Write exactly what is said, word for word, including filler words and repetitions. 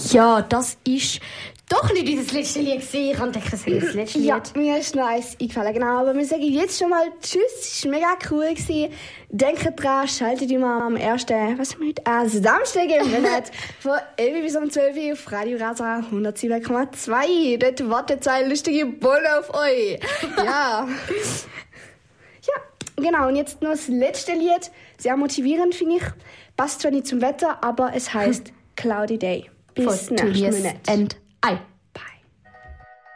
Ja, das ist doch nicht unser letztes Lied gewesen. Ich habe gedacht, das ist das letzte Lied. Ja, mir ist noch eins eingefallen, genau. Aber wir sagen jetzt schon mal Tschüss. Es war mega cool gewesen. Denkt dran, schaltet immer am ersten, was haben wir heute? Ah, Samstag im Monat von elf bis um zwölf Uhr auf Radio Rasa hundertsieben Komma zwei. Dort wartet zwei lustige Bullen auf euch. Ja. Ja, genau. Und jetzt noch das letzte Lied. Sehr motivierend, finde ich. Passt zwar nicht zum Wetter, aber es heisst Cloudy Day. Bis nächsten Monat. And I.